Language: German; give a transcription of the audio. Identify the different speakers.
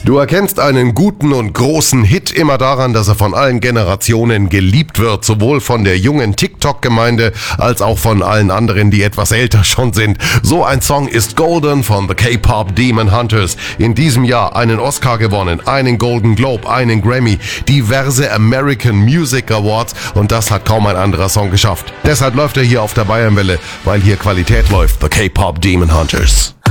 Speaker 1: Du erkennst einen guten und großen Hit immer daran, dass er von allen Generationen geliebt wird, sowohl von der jungen TikTok-Gemeinde als auch von allen anderen, die etwas älter schon sind. So ein Song ist Golden von The K-Pop Demon Hunters. In diesem Jahr einen Oscar gewonnen, einen Golden Globe, einen Grammy, diverse American Music Awards und das hat kaum ein anderer Song geschafft. Deshalb läuft er hier auf der Bayernwelle, weil hier Qualität läuft. The K-Pop Demon Hunters.